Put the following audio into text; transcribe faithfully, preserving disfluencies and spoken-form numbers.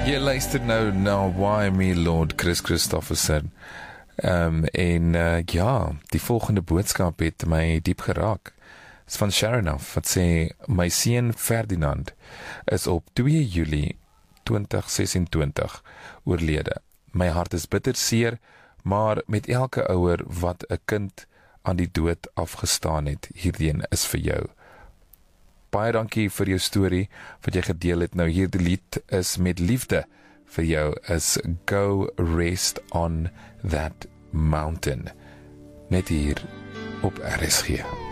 Jy luister nou na Why Me Lord, Chris Christofferson. Um, en uh, ja, die volgende boodskap het my diep geraak. Het is van Sharon af, wat sê, my seun Ferdinand is op twee Julie twintig sesentwintig oorlede. My hart is bitter seer, maar met elke ouer wat 'n kind aan die dood afgestaan het, hierdien is vir jou. Baie dankie vir jou storie, wat jy gedeel het. Nou hierdie lied is met liefde vir jou, is Go Rest on That Mountain, net hier op R S G.